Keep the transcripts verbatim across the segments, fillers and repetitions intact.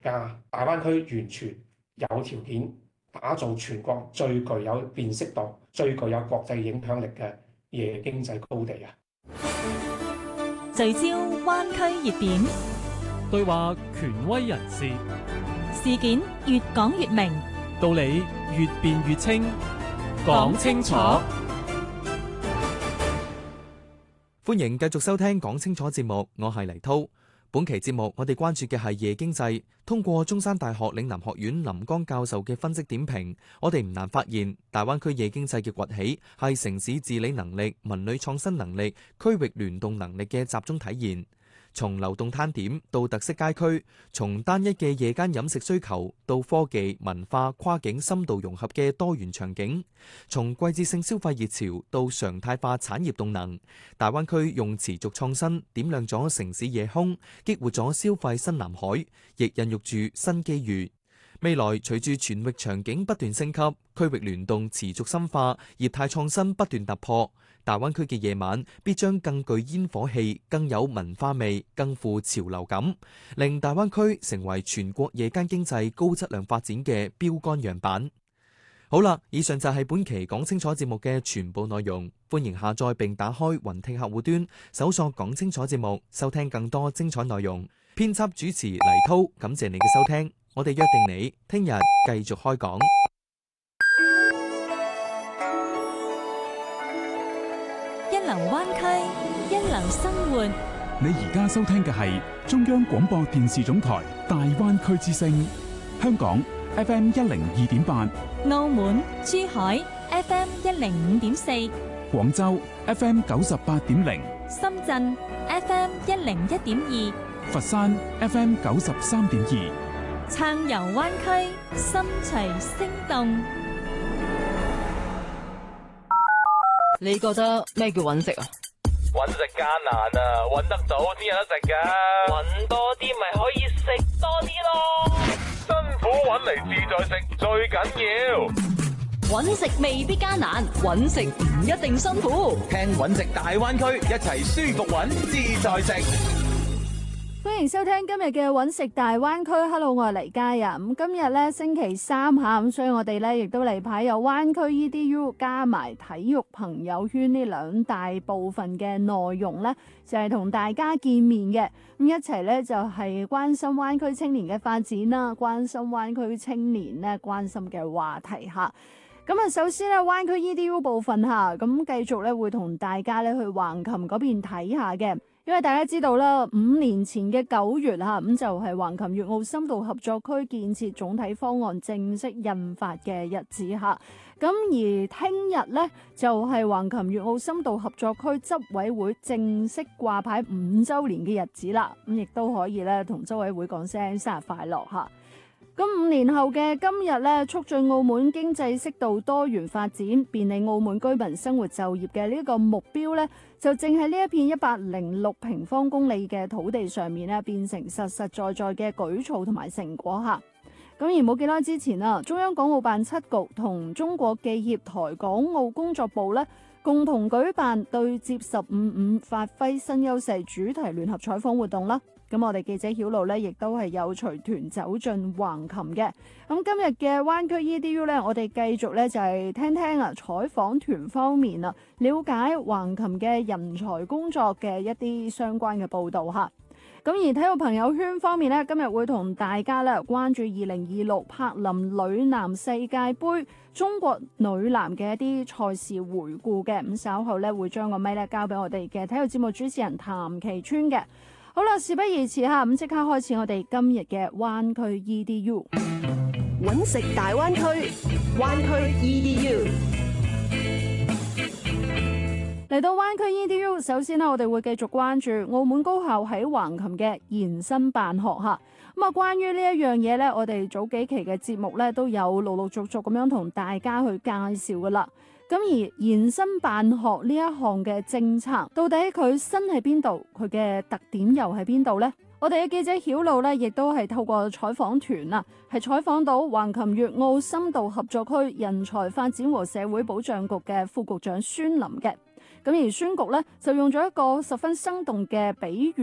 加大灣區完全有條件打造全國最具有辨識度、最具有國際影響力嘅夜經濟高地啊！ 聚焦灣區熱點， 對話權威人士， 事件越講越明， 道理越辯越清，講清楚。 歡迎繼續收聽講清楚節目，我係黎濤。本期節目我哋關注嘅係夜經濟。通過中山大學嶺南學院林江教授嘅分析點評，我哋唔難發現大灣區夜經濟嘅崛起係城市治理能力、文旅創新能力、區域聯動能力嘅集中體現。從流動攤點到特色街區，從單一嘅夜間飲食需求到科技、文化、跨境深度融合嘅多元場景，從季節性消費熱潮到常態化產業動能，大灣區用持續創新點亮咗城市夜空，激活咗消費新藍海，亦孕育住新機遇。未來隨住全域場景不斷升級，區域聯動持續深化，業態創新不斷突破，大灣區嘅夜晚必將更具煙火氣，更有文化味，更富潮流感，令大灣區成為全國夜間經濟高質量發展嘅標杆樣板。好啦，以上就係本期講清楚節目嘅全部內容，歡迎下載並打開雲聽客戶端，搜索講清楚節目，收聽更多精彩內容。編輯主持黎濤，感謝你嘅收聽。我哋約定你聽日繼續開講。 一流灣區，一流生活。 你而家收聽嘅係中央廣播電視總台大灣區之聲，香港 F M 一零二點八， 澳門、珠海 F M 一零五點四， 廣州 F M 九十八點零， 深圳 F M 一零一點二， 佛山 F M 九十三點二。 暢遊灣區，心隨聲動。 你覺得咩叫揾食啊？ 揾食艱難啊，揾得到先有得食噶。揾多啲咪可以食多啲咯。辛苦揾嚟自在食最緊要。 揾食未必艱難，揾食唔一定辛苦。 聽揾食大灣區，一齊舒服揾自在食。 歡迎收聽今日嘅揾食大灣區。Hello， 我係黎嘉啊。咁今日咧星期三下，咁所以我哋咧亦都嚟排有灣區 E D U 加埋體育朋友圈呢兩大部分嘅內容咧，就係同大家見面嘅。咁一齊咧就係關心灣區青年嘅發展啦，關心灣區青年咧關心嘅話題吓。咁啊，首先咧灣區 E D U 部分吓，咁繼續咧會同大家咧去橫琴嗰邊睇下嘅。因為大家知道啦，五年前嘅九月吓，咁就係橫琴粵澳深度合作區建設總體方案正式印發嘅日子吓。咁而聽日呢，就係橫琴粵澳深度合作區執委會正式掛牌五周年嘅日子啦。咁亦都可以咧同執委會講聲生日快樂吓。咁五年後嘅今日咧，促進澳門經濟適度多元發展，便利澳門居民生活就業嘅呢個目標咧，就正喺呢一片一百零六平方公里嘅土地上面咧，變成實實在在嘅舉措同埋成果嚇。咁而冇幾耐之前啊，中央港澳辦七局同中國記協台港澳工作部咧，共同舉辦對接十五五發揮新優勢主題聯合採訪活動啦。咁我哋記者曉露咧，亦都係有隨團走進橫琴嘅。咁今日嘅灣區 E D U 咧，我哋繼續咧就係聽聽啊採訪團方面啊，了解橫琴嘅人才工作嘅一啲相關嘅報導嚇。咁而體育朋友圈方面咧，今日會同大家咧關注二零二六柏林女籃世界盃中國女籃嘅一啲賽事回顧嘅。咁稍後咧會將個咪咧交俾我哋嘅體育節目主持人譚其川嘅。好啦，事不宜遲吓，咁即刻開始我哋今日嘅灣區 E D U。 揾食大灣區，灣區 E D U。 嚟到灣區 E D U， 首先呢，我哋會繼續關注澳門高校喺橫琴嘅延伸辦學吓。咁啊，關於呢一樣嘢呢，我哋早幾期嘅節目呢都有陸陸續續咁樣同大家去介紹噶啦。咁而延伸辦學呢一項嘅政策，到底佢新喺邊度？佢嘅特點又喺邊度呢？我哋嘅記者曉露呢，亦都係透過採訪團啊，係採訪到橫琴粵澳深度合作區人才發展和社會保障局嘅副局長孫林嘅。咁而孫局咧就用咗一個十分生動嘅比喻咧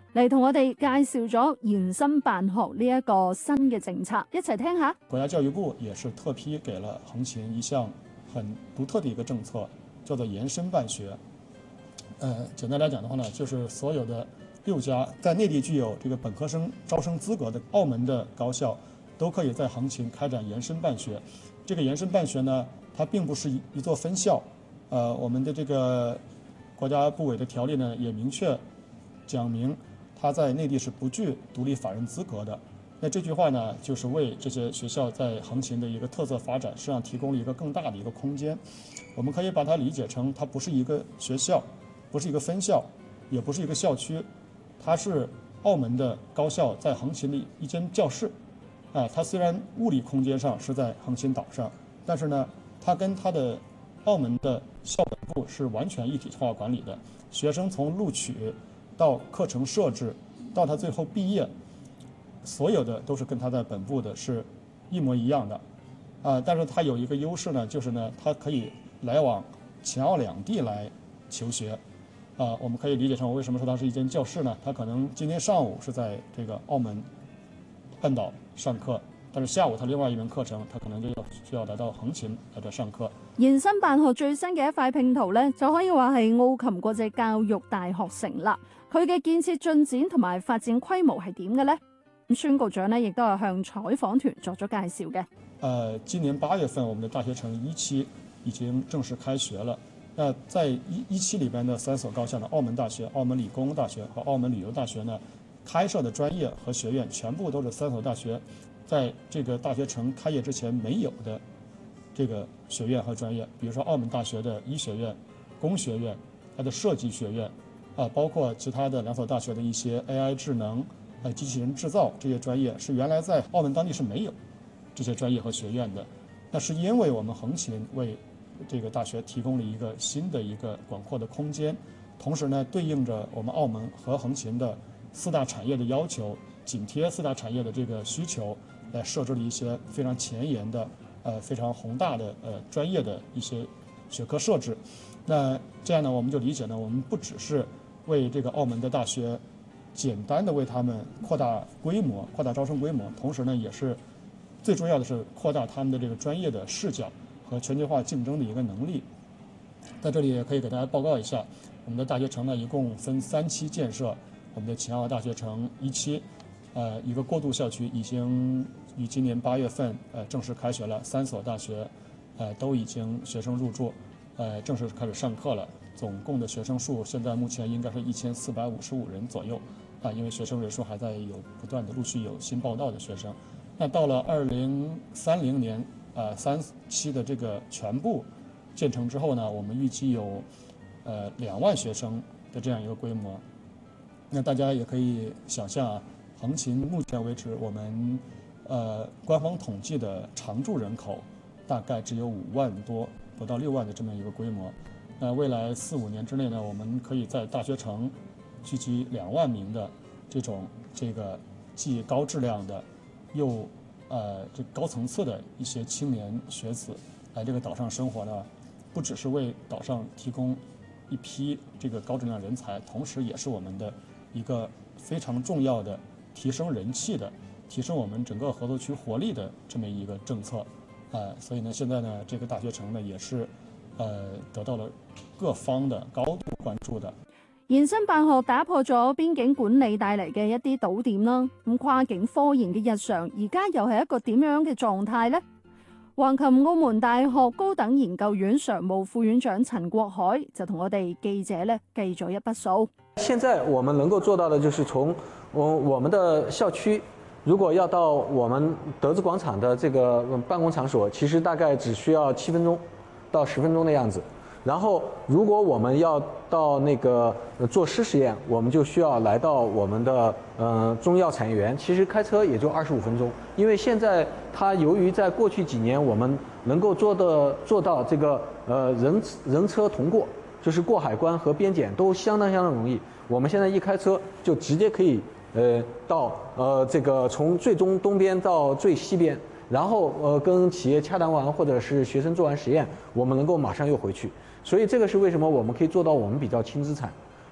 嚟同我哋介紹咗延伸辦學呢一個新嘅政策，一齊聽下。 國家教育部也是特批給了橫琴一項很獨特的一個政策，叫做延伸辦學。呃，簡單來講的話呢，就是所有的六家在內地具有這個本科生招生資格的澳門的高校，都可以在橫琴開展延伸辦學。這個延伸辦學呢，它並不是一座分校。呃，我們的這個國家部委的條例呢，也明確講明，它在內地是不具獨立法人資格的。那這句話呢，就是為這些學校在橫琴的一個特色發展，實際上提供了一個更大的一個空間。我們可以把它理解成，它不是一個學校，不是一個分校，也不是一個校區，它是澳門的高校在橫琴的一間教室。啊，它雖然物理空間上是在橫琴島上，但是呢，它跟它的澳門的校本部是完全一體化管理的。學生從錄取到課程設置，到他最後畢業，所有的都是跟他在本部的是一模一樣的。啊，但是它有一個優勢呢，就是呢，它可以來往前澳兩地來求學。啊，我們可以理解成我為什麼說它是一間教室呢？它可能今天上午是在這個澳門半島上課，但是下午他另外一門課程，他可能就要需要來到橫琴來這上課。 延伸辦學最新嘅一塊拼圖呢，就可以話係澳琴國際教育大學城啦。佢嘅建設進展同埋發展規模係點嘅呢？咁孫局長呢亦都係向採訪團作咗介紹嘅。 呃，今年八月份，我們的大學城一期已經正式開學了。那在一一期裏邊的三所高校呢，澳門大學、澳門理工大學和澳門旅遊大學呢，開設的專業和學院全部都是三所大學在這個大學城開業之前沒有的這個學院和專業，比如說澳門大學的醫學院、工學院、它的設計學院，啊，包括其他的兩所大學的一些 A I 智能、呃機器人製造這些專業，是原來在澳門當地是沒有這些專業和學院的。那是因為我們橫琴為這個大學提供了一個新的一個廣闊的空間，同時呢，對應着我們澳門和橫琴的四大產業的要求，緊貼四大產業的這個需求，來設置了一些非常前沿的、呃非常宏大的、呃專業的一些學科設置。那這樣呢，我們就理解呢，我們不只是為這個澳門的大學簡單的為他們擴大規模、擴大招生規模，同時呢，也是最重要的是擴大他們的這個專業的視角和全球化競爭的一個能力。在這裡也可以給大家報告一下，我們的大學城呢，一共分三期建設。我們的前澳大學城一期，呃，一個過渡校區已經於今年八月份，呃，正式開學了。三所大學，呃，都已經學生入住，呃，正式開始上課了。總共的學生數現在目前應該是一千四百五十五人左右，啊，因為學生人數還在有不斷的陸續有新報到的學生。那到了二零三零年，呃，三期的這個全部建成之後呢，我們預計有，呃，兩萬學生的這樣一個規模。那大家也可以想象啊，橫琴目前為止，我們呃官方統計的常住人口大概只有五萬多，不到六萬的這麼一個規模。那未來四五年之內呢，我們可以在大學城聚集兩萬名的這種這個既高質量的又呃這高層次的一些青年學子來這個島上生活呢，不只是為島上提供一批這個高質量人才，同時也是我們的一個非常重要的提升人氣的、提升我們整個合作區活力的這麼一個政策，呃，所以呢，現在呢，這個大學城呢，也是，呃，得到了各方的高度關注的。 延伸辦學打破咗邊境管理帶嚟嘅一啲堵點啦，咁跨境科研嘅日常，而家又係一個點樣嘅狀態呢？橫琴澳門大學高等研究院常務副院長陳國海就同我哋記者咧計咗一筆數。 現在我們能夠做到的，就是從我我們的校區，如果要到我們德資廣場的這個辦公場所，其實大概只需要七分鐘到十分鐘的樣子。然後，如果我們要到那個做濕實驗，我們就需要來到我們的呃中藥產業園，其實開車也就二十五分鐘。因為現在它由於在過去幾年我們能夠做的做到這個呃人人車同過，就是過海關和邊檢都相當相當容易。我們現在一開車就直接可以呃到呃這個從最東東邊到最西邊，然後呃跟企業洽談完或者是學生做完實驗，我們能夠馬上又回去。所以這個是為什麼我們可以做到我們比較輕資產，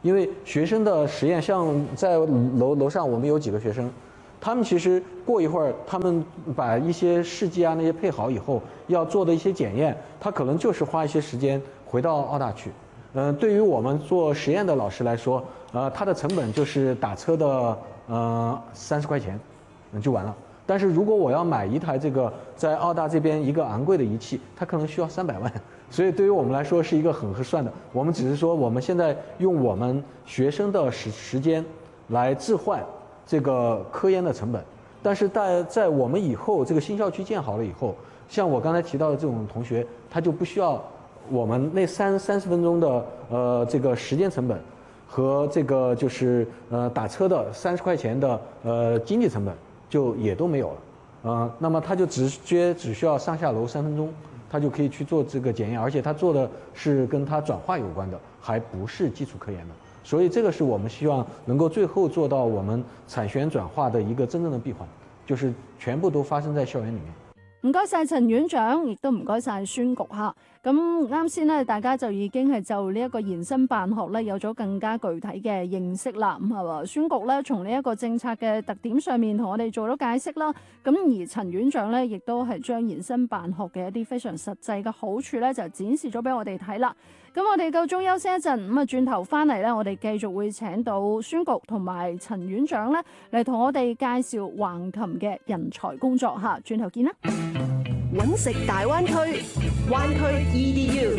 因为学生的实验，像在楼楼上我们有几个学生，他们其实过一会儿，他们把一些试剂啊那些配好以后，要做的一些检验，他可能就是花一些时间回到澳大去。嗯、呃，对于我们做实验的老师来说，呃，它的成本就是打车的呃三十块钱，嗯就完了。但是如果我要买一台这个在澳大这边一个昂贵的仪器，它可能需要三百万，所以对于我们来说是一个很合算的。我们只是说我们现在用我们学生的时时间来置换这个科研的成本，但是在在我们以后这个新校区建好了以后，像我刚才提到的这种同学，他就不需要我们那三三十分钟的呃这个时间成本和这个就是呃打车的三十块钱的呃经济成本。就也都没有了，呃，那么他就直接只需要上下楼三分钟，他就可以去做这个检验，而且他做的是跟他转化有关的，还不是基础科研的，所以这个是我们希望能够最后做到我们产学研轉化的一個真正的閉環，就是全部都發生在校園裡面。 唔該晒陳院長，亦都唔該晒孫局嚇。咁啱先咧，大家就已經係就呢一個延伸辦學咧有咗更加具體嘅認識啦。咁係嘛，孫局咧從呢一個政策嘅特點上面同我哋做咗解釋啦。咁而陳院長咧亦都係將延伸辦學嘅一啲非常實際嘅好處咧就展示咗俾我哋睇啦。咁我哋夠鐘休息一陣，咁啊轉頭翻嚟咧，我哋繼續會請到孫局同埋陳院長咧嚟同我哋介紹橫琴嘅人才工作嚇。轉頭見啦！ 揾食大灣區，灣區 E D U。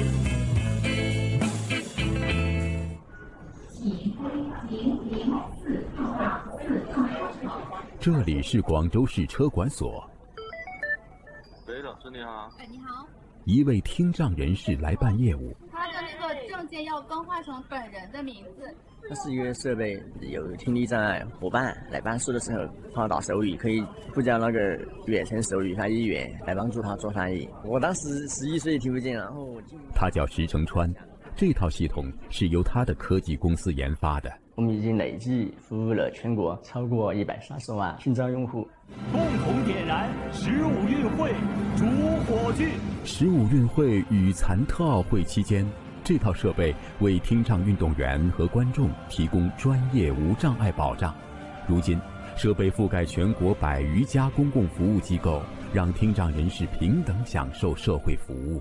這裡是廣州市車管所。 喂，老師你好。 哎，你好。 一位聽障人士來辦業務。 他的那個證件要更換成本人的名字。 它是一個設備，有聽力障礙夥伴來辦事的時候碰到手語，可以呼叫那個遠程手語翻譯員來幫助他做翻譯。我當時十一歲聽不見，然後我進。 他叫石成川，這套系統是由他的科技公司研發的。 我們已經累計服務了全國超過一百三十萬聽障用戶。 共同點燃十五運會主火炬。 十五運會與殘特奧會期間，這套設備為聽障運動員和觀眾提供專業無障礙保障。如今，設備覆蓋全國百餘家公共服務機構，讓聽障人士平等享受社會服務。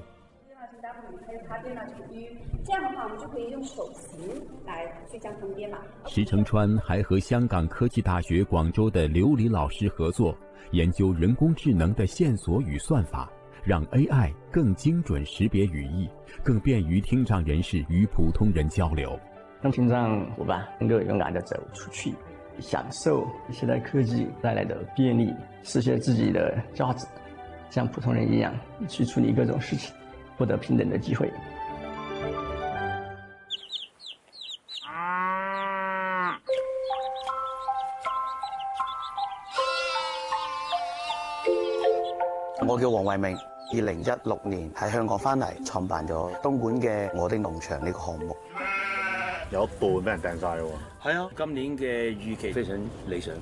這樣的話，我們就可以用手型來去將它們編碼。 石成川還和香港科技大學廣州的劉黎老師合作，研究人工智能的線索與算法，讓 A I 更精準識別語義，更便於聽障人士與普通人交流。 讓聽障夥伴能夠勇敢地走出去，享受現代科技帶來的便利，實現自己的價值，像普通人一樣去處理各種事情，獲得平等的機會。 我叫黃慧明，二零一六年喺香港翻嚟，創辦咗東莞嘅我的農場呢個項目。 有一半俾人訂晒喎。 係啊，今年嘅預期非常理想。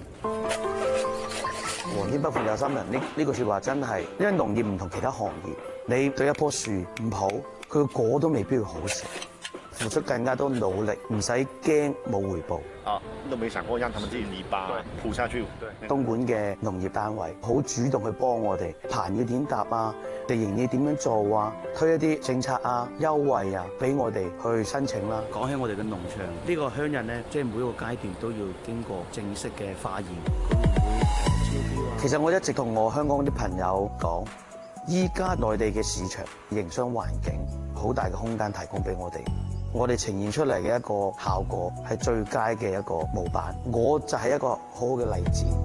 皇天不負有心人，呢呢句説話真係，因為農業唔同其他行業，你對一棵樹唔好，佢個果都未必會好食。付出更加多努力，唔使驚冇回報。 啊，都沒想過讓他們自己泥巴鋪下去。對， 東莞嘅農業單位好主動去幫我哋，棚要點搭啊，地形要點樣做啊，推一啲政策啊、優惠啊，俾我哋去申請啦。講起我哋嘅農場，呢個鄉人咧，即係每一個階段都要經過正式嘅化驗。其實我一直同我香港啲朋友講，依家內地嘅市場營商環境好大嘅空間提供俾我哋。我哋呈現出嚟嘅一個效果係最佳嘅一個模板，我就係一個好好嘅例子。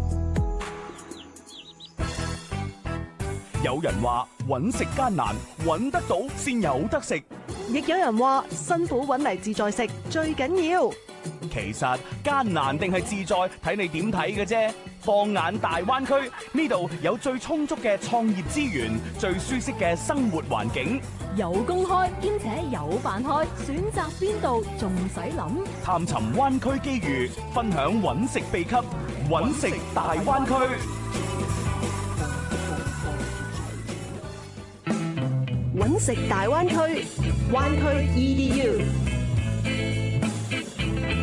有人話揾食艱難，揾得到先有得食； 亦有人話辛苦揾嚟自在食最緊要。 其實艱難定係自在，睇你點睇嘅啫。放眼大灣區，呢度有最充足嘅創業資源，最舒適嘅生活環境， 有公開兼且有辦開，選擇邊度仲使諗？ 探尋灣區機遇，分享揾食秘笈，揾食大灣區。 揾食大灣區，灣區 E D U。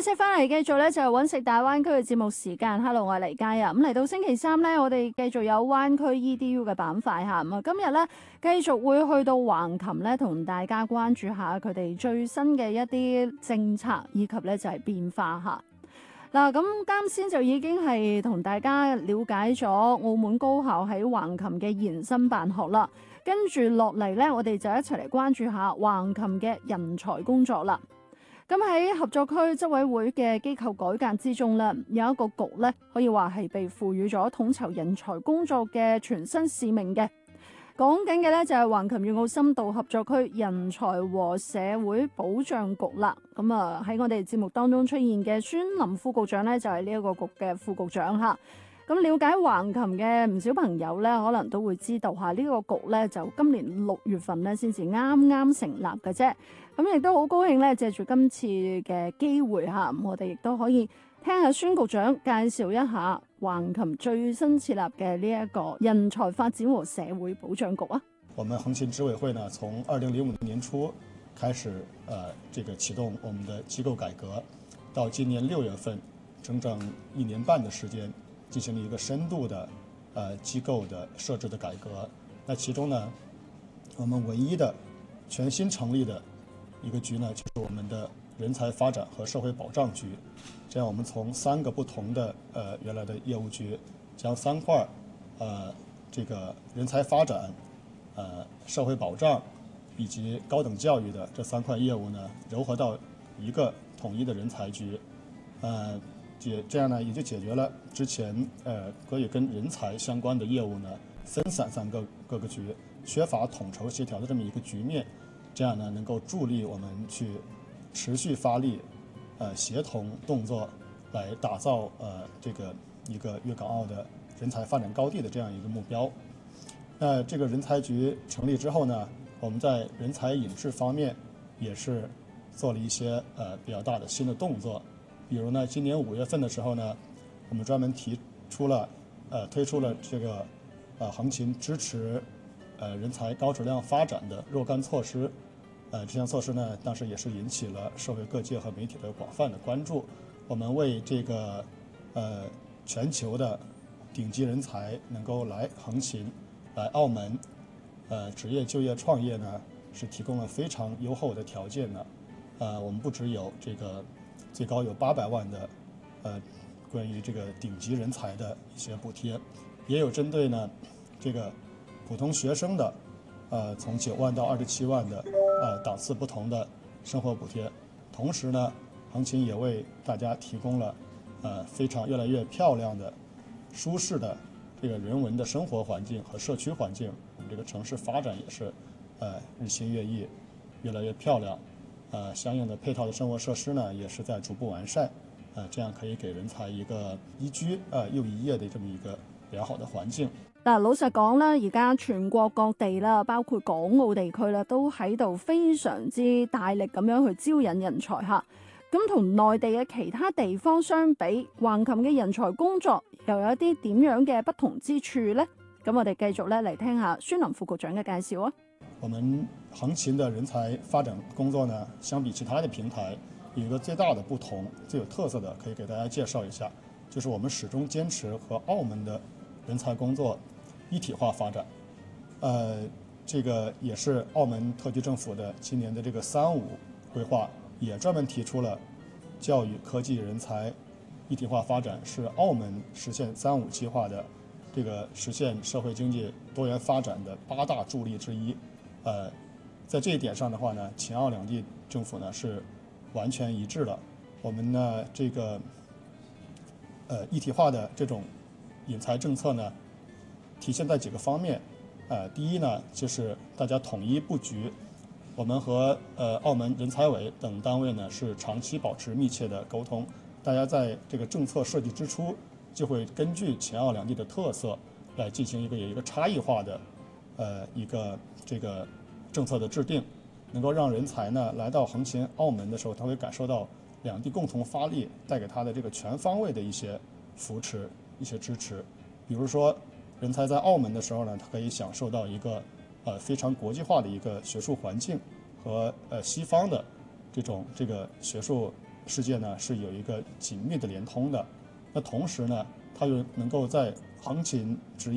休息翻嚟，繼續咧就係揾食大灣區嘅節目時間。Hello，我係黎嘉啊。咁嚟到星期三咧，我哋繼續有灣區 E D U 嘅板塊嚇。咁啊，今日咧繼續會去到橫琴咧，同大家關注下佢哋最新嘅一啲政策以及咧就係變化嚇。嗱，咁啱先就已經係同大家了解咗澳門高校喺橫琴嘅延伸辦學啦。跟住落嚟咧，我哋就一齊嚟關注下橫琴嘅人才工作啦。咁喺合作區執委會嘅機構改革之中咧，有一個局咧，可以話係被賦予咗統籌人才工作嘅全新使命嘅。講緊嘅咧就係橫琴粵澳深度合作區人才和社會保障局啦。咁啊喺我哋節目當中出現嘅孫林副局長咧，就係呢一個局嘅副局長嚇。咁了解橫琴嘅唔少朋友咧，可能都會知道下呢個局咧，就今年六月份咧先至啱啱成立嘅啫。咁亦都好高興咧，借住今次嘅機會嚇，我哋亦都可以聽下孫局長介紹一下橫琴最新設立嘅呢一個人才發展和社會保障局啊。 我們橫琴執委會呢，從二零零五年初開始，呃，這個啟動我們的機構改革，到今年六月份，整整一年半的時間，進行了一個深度的，呃，機構的設置的改革。那其中呢，我們唯一的全新成立的一個局呢，就是我們的人才發展和社會保障局。這樣，我們從三個不同的呃原來的業務局，將三塊呃這個人才發展、呃社會保障以及高等教育的這三塊業務呢，糅合到一個統一的人才局。呃，解這樣呢，也就解決了之前呃可以跟人才相關的業務呢分散在各各個局，缺乏統籌協調的這麼一個局面。這樣呢，能夠助力我們去持續發力，呃，協同動作，來打造呃這個一個粵港澳的人才發展高地的這樣一個目標。那這個人才局成立之後呢，我們在人才引致方面也是做了一些呃比較大的新的動作。比如呢，今年五月份的時候呢，我們專門提出了呃推出了這個呃橫琴支持呃人才高質量發展的若干措施。呃，這項措施呢，當時也是引起了社會各界和媒體的廣泛的關注。我們為這個呃全球的頂級人才能夠來橫琴、來澳門，呃職業就業創業呢，是提供了非常優厚的條件的。呃，我們不只有這個最高有八百萬的呃關於這個頂級人才的一些補貼，也有針對呢這個普通學生的，呃從九萬到二十七萬的。呃，檔次不同的生活補貼，同時呢，橫琴也為大家提供了呃非常越來越漂亮的、舒適的這個人文的生活環境和社區環境。我們這個城市發展也是呃日新月異，越來越漂亮。呃，相應的配套的生活設施呢，也是在逐步完善。呃，這樣可以給人才一個宜居呃又宜業的這麼一個良好的環境。 嗱，老實講啦，而家全國各地啦，包括港澳地區啦，都喺度非常之大力咁樣去招引人才嚇。咁同內地嘅其他地方相比，橫琴嘅人才工作又有啲點樣嘅不同之處呢？咁我哋繼續咧嚟聽下孫林副局長嘅介紹啊。 我們橫琴的人才發展工作呢，相比其他的平台，有一個最大的不同、最有特色的，可以給大家介紹一下，就是我們始終堅持和澳門的人才工作一體化發展。呃，這個也是澳門特區政府的今年的這個三五規劃，也專門提出了教育、科技、人才一體化發展是澳門實現三五計劃的這個實現社會經濟多元發展的八大助力之一。呃，在這一點上的話呢，秦澳兩地政府呢是完全一致的。我們呢這個呃一體化的這種引才政策呢，體現在幾個方面，呃，第一呢，就是大家統一布局，我們和呃澳門人才委等單位呢是長期保持密切的溝通，大家在這個政策設計之初，就會根據秦澳兩地的特色，來進行一個有一個差異化的，呃一個這個政策的制定，能夠讓人才呢來到橫琴、澳門的時候，他會感受到兩地共同發力帶給他的這個全方位的一些扶持、一些支持，比如說。人才在澳門的時候呢，他可以享受到一個，呃非常國際化的一個學術環境和呃西方的這種這個學術世界呢是有一个紧密的连通的。那同时呢，它又能够在行情指